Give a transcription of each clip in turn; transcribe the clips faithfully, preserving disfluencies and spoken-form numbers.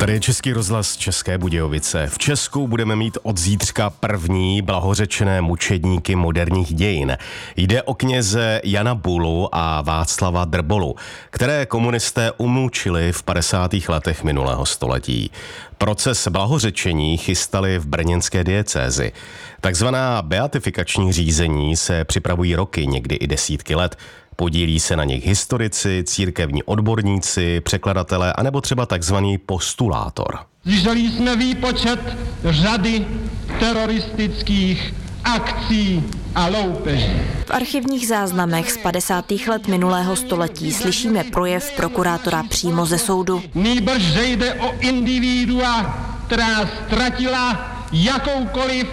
Tady je Český rozhlas České Budějovice. V Česku budeme mít od zítřka první blahořečené mučedníky moderních dějin. Jde o kněze Jana Bulu a Václava Drbolu, které komunisté umučili v padesátých letech minulého století. Proces blahořečení chystali v brněnské diecézi. Takzvaná beatifikační řízení se připravují roky, někdy i desítky let. Podílí se na nich historici, církevní odborníci, překladatelé anebo třeba takzvaný postulátor. Slyšeli jsme výpočet řady teroristických akcí a loupeží. V archivních záznamech z padesátých let minulého století slyšíme projev prokurátora přímo ze soudu. Nýbrž, že jde o individua, která ztratila jakoukoliv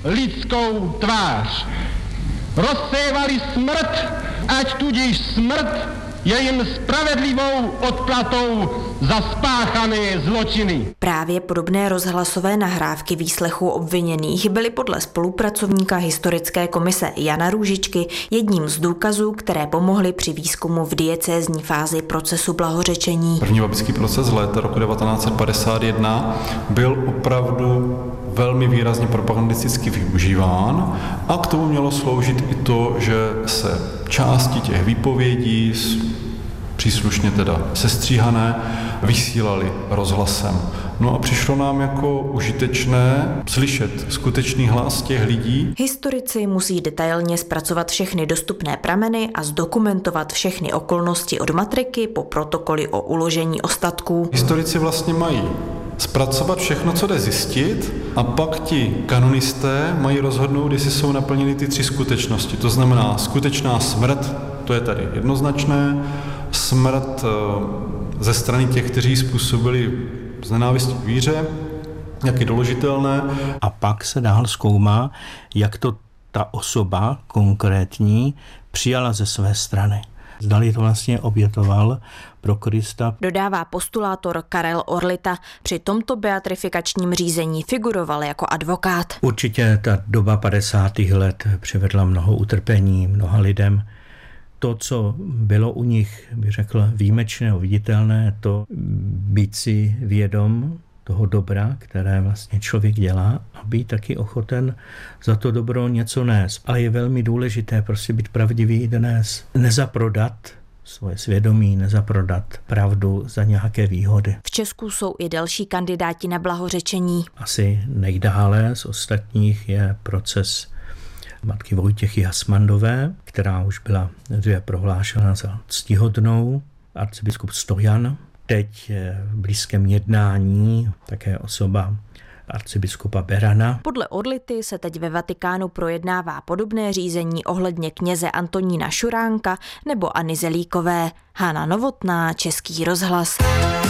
lidskou tvář. Rozsévali smrt, ať tudíž smrt je jim spravedlivou odplatou za spáchané zločiny. Právě podobné rozhlasové nahrávky výslechu obviněných byly podle spolupracovníka historické komise Jana Růžičky jedním z důkazů, které pomohly při výzkumu v diecézní fázi procesu blahořečení. První babický proces z léta roku devatenáct set padesát jedna byl opravdu velmi výrazně propagandisticky využíván a k tomu mělo sloužit i to, že se části těch výpovědí, příslušně teda sestříhané, vysílali rozhlasem. No a přišlo nám jako užitečné slyšet skutečný hlas těch lidí. Historici musí detailně zpracovat všechny dostupné prameny a zdokumentovat všechny okolnosti od matriky po protokoly o uložení ostatků. Historici vlastně mají zpracovat všechno, co jde zjistit, a pak ti kanonisté mají rozhodnout, jestli jsou naplněny ty tři skutečnosti. To znamená skutečná smrt, to je tady jednoznačné, smrt ze strany těch, kteří způsobili z nenávisti k víře, jak je doložitelné. A pak se dál zkoumá, jak to ta osoba konkrétní přijala ze své strany. Zdali to vlastně obětoval pro Krista. Dodává postulátor Karel Orlita. Při tomto beatrifikačním řízení figuroval jako advokát. Určitě ta doba padesátých let přivedla mnoho utrpení mnoha lidem. To, co bylo u nich, bych řekl, výjimečné, viditelné, to být si vědom toho dobra, které vlastně člověk dělá, a být taky ochoten za to dobro něco nést. Ale je velmi důležité prostě být pravdivý dnes. Nezaprodat svoje svědomí, nezaprodat pravdu za nějaké výhody. V Česku jsou i další kandidáti na blahořečení. Asi nejdále z ostatních je proces matky Vojtěchy Hasmandové, která už byla dříve prohlášena za ctihodnou, arcibiskup Stojan. Teď v blízkém jednání také osoba arcibiskupa Berana. Podle Orlity se teď ve Vatikánu projednává podobné řízení ohledně kněze Antonína Šuránka nebo Anny Zelíkové. Hana Novotná, Český rozhlas.